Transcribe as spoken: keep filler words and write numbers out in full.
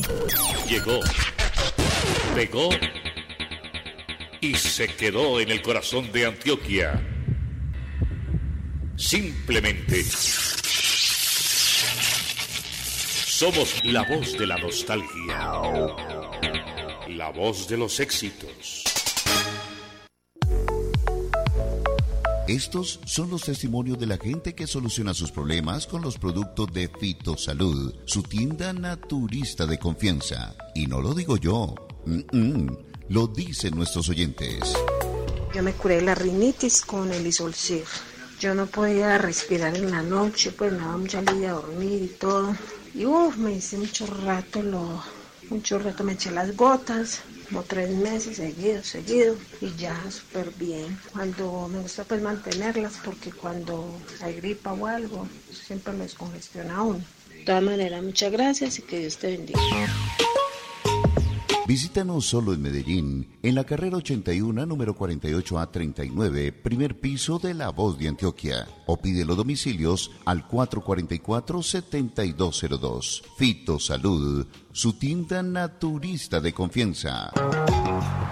Llegó, pegó y se quedó en el corazón de Antioquia. Simplemente somos la voz de la nostalgia, la voz de los éxitos. Estos son los testimonios de la gente que soluciona sus problemas con los productos de Fitosalud, su tienda naturista de confianza. Y no lo digo yo, Mm-mm. lo dicen nuestros oyentes. Yo me curé la rinitis con el Isolcir. Yo no podía respirar en la noche, pues me daba mucha lidia a dormir y todo. Y uff, me hice mucho rato, lo, mucho rato me eché las gotas. Como tres meses seguidos, seguidos, y ya súper bien. Cuando me gusta pues mantenerlas, porque cuando hay gripa o algo, siempre me descongestiona uno. De todas maneras, muchas gracias y que Dios te bendiga. Visítanos solo en Medellín, en la carrera ochenta y uno, número cuarenta y ocho A treinta y nueve, primer piso de La Voz de Antioquia. O pide los domicilios al cuatro cuatro cuatro, siete dos cero dos. Fitosalud, su tienda naturista de confianza.